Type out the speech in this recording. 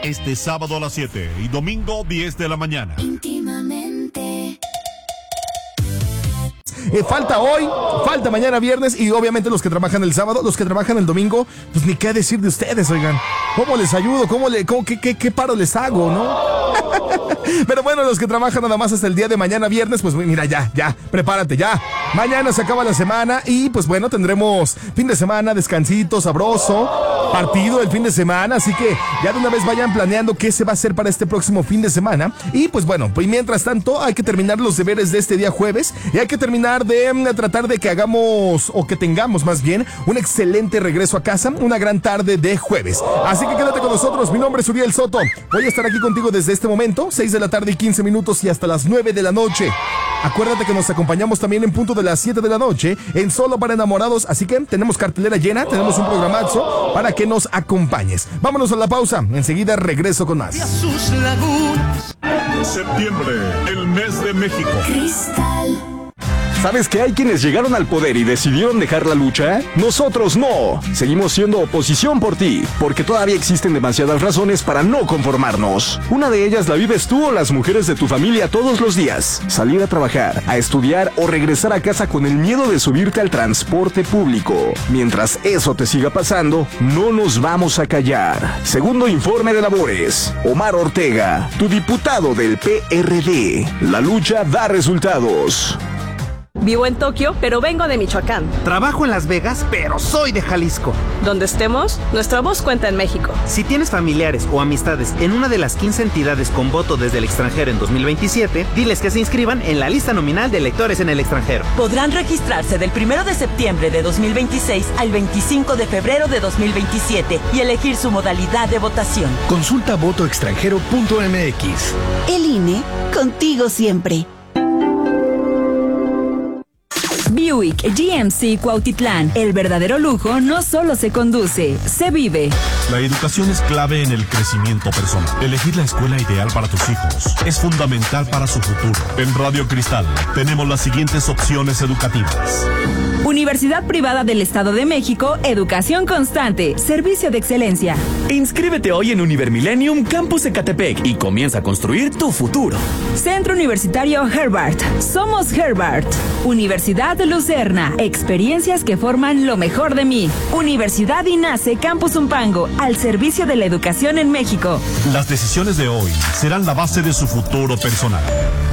este sábado a las 7 y domingo 10 de la mañana. Íntimamente. Falta hoy, falta mañana viernes y obviamente los que trabajan el sábado, los que trabajan el domingo, pues ni qué decir de ustedes, oigan. ¿Cómo les ayudo? ¿Qué paro les hago, no? Pero bueno, los que trabajan nada más hasta el día de mañana viernes, pues mira, ya, prepárate, ya. Mañana se acaba la semana y pues bueno, tendremos fin de semana, descansito, sabroso, partido el fin de semana, así que ya de una vez vayan planeando qué se va a hacer para este próximo fin de semana. Y pues bueno, pues mientras tanto hay que terminar los deberes de este día jueves y hay que terminar de tratar de que hagamos, o que tengamos más bien, un excelente regreso a casa, una gran tarde de jueves. Así que quédate con nosotros, mi nombre es Uriel Soto, voy a estar aquí contigo desde este momento, 6 de la tarde y 15 minutos y hasta las 9 de la noche. Acuérdate que nos acompañamos también en punto de las 7 de la noche en Solo para Enamorados, así que tenemos cartelera llena, tenemos un programazo para que nos acompañes. Vámonos a la pausa, enseguida regreso con más. Septiembre, el mes de México. Cristal. ¿Sabes que hay quienes llegaron al poder y decidieron dejar la lucha? Nosotros no. Seguimos siendo oposición por ti, porque todavía existen demasiadas razones para no conformarnos. Una de ellas la vives tú o las mujeres de tu familia todos los días. Salir a trabajar, a estudiar o regresar a casa con el miedo de subirte al transporte público. Mientras eso te siga pasando, no nos vamos a callar. Segundo informe de labores. Omar Ortega, tu diputado del PRD. La lucha da resultados. Vivo en Tokio, pero vengo de Michoacán. Trabajo en Las Vegas, pero soy de Jalisco. Donde estemos, nuestra voz cuenta en México. Si tienes familiares o amistades en una de las 15 entidades con voto desde el extranjero en 2027, diles que se inscriban en la lista nominal de electores en el extranjero. Podrán registrarse del 1 de septiembre de 2026 al 25 de febrero de 2027 y elegir su modalidad de votación. Consulta votoextranjero.mx. El INE, contigo siempre. Buick GMC Cuautitlán. El verdadero lujo no solo se conduce, se vive. La educación es clave en el crecimiento personal. Elegir la escuela ideal para tus hijos es fundamental para su futuro. En Radio Cristal tenemos las siguientes opciones educativas. Universidad Privada del Estado de México, educación constante, servicio de excelencia. Inscríbete hoy en Univermillennium Campus Ecatepec y comienza a construir tu futuro. Centro Universitario Herbart. Somos Herbart. Universidad Lucerna. Experiencias que forman lo mejor de mí. Universidad INACE Campus Umpango, al servicio de la educación en México. Las decisiones de hoy serán la base de su futuro personal.